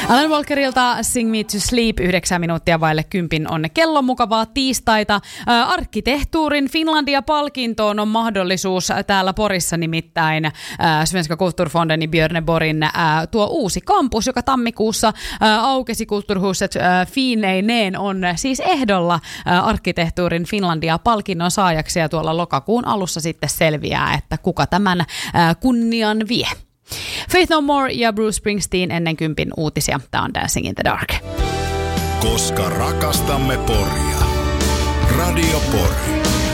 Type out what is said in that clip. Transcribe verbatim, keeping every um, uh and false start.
Alan Walkerilta Sing Me to Sleep, yhdeksän minuuttia vaille kympin on kello, mukavaa tiistaita. Ä, arkkitehtuurin Finlandia-palkintoon on mahdollisuus täällä Porissa, nimittäin ä, Svenska Kulturfonden i Björneborgin ä, tuo uusi kampus, joka tammikuussa ä, aukesi Kulturhuset ä, Fineineen, on siis ehdolla ä, arkkitehtuurin Finlandia-palkinnon saajaksi, ja tuolla lokakuun alussa sitten selviää, että kuka tämän ä, kunnian vie. Faith No More ja Bruce Springsteen ennen kympin uutisia. Tämä on Dancing in the Dark. Koska rakastamme Poria. Radio Pori.